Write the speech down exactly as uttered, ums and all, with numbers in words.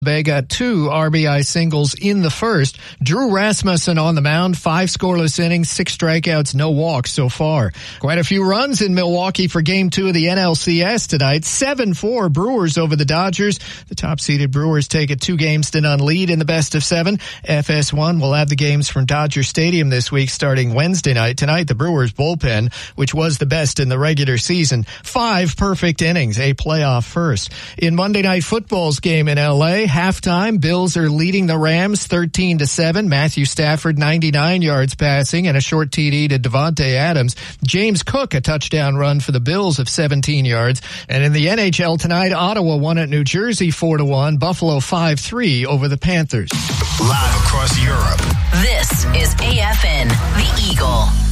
Bay got two R B I singles in the first. Drew Rasmussen on the mound, five scoreless innings, six strikeouts, no walks so far. Quite a few runs in Milwaukee for game two of the N L C S tonight. seven four Brewers over the Dodgers. The top-seeded Brewers take a two games to none lead in the best of seven. F S one will have the games from Dodger Stadium this week starting Wednesday night. Tonight, the Brewers bullpen, which was the best in the regular season. Five perfect innings, a playoff first. In Monday Night Football's game in L A, halftime, Bills are leading the Rams thirteen to seven. Matthew Stafford, ninety-nine yards passing and a short T D to Devontae Adams. James Cook, a touchdown run for the Bills of seventeen yards. And in the N H L tonight, Ottawa won at New Jersey four to one. Buffalo five three over the Panthers. Live across Europe. This is A F N, The Eagle.